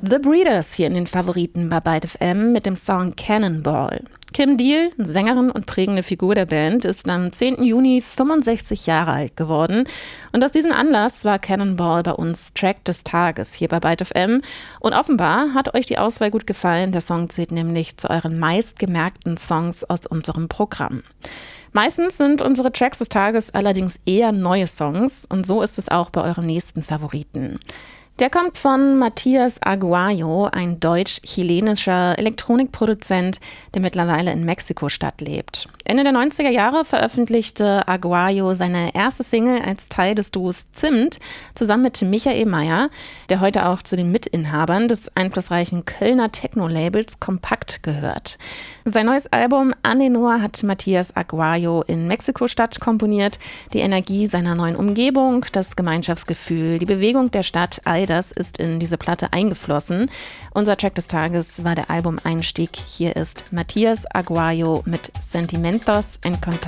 The Breeders hier in den Favoriten bei Byte FM mit dem Song Cannonball. Kim Deal, Sängerin und prägende Figur der Band, ist am 10. Juni 65 Jahre alt geworden. Und aus diesem Anlass war Cannonball bei uns Track des Tages hier bei Byte FM. Und offenbar hat euch die Auswahl gut gefallen. Der Song zählt nämlich zu euren meistgemerkten Songs aus unserem Programm. Meistens sind unsere Tracks des Tages allerdings eher neue Songs. Und so ist es auch bei eurem nächsten Favoriten. Der kommt von Matías Aguayo, ein deutsch-chilenischer Elektronikproduzent, der mittlerweile in Mexiko-Stadt lebt. Ende der 90er Jahre veröffentlichte Aguayo seine erste Single als Teil des Duos Zimt zusammen mit Michael Mayer, der heute auch zu den Mitinhabern des einflussreichen Kölner Techno-Labels Kompakt gehört. Sein neues Album Anenor hat Matías Aguayo in Mexiko-Stadt komponiert. Die Energie seiner neuen Umgebung, das Gemeinschaftsgefühl, die Bewegung der Stadt, all das ist in diese Platte eingeflossen. Unser Track des Tages war der Album-Einstieg. Hier ist Matías Aguayo mit Sentimientos en Contacto.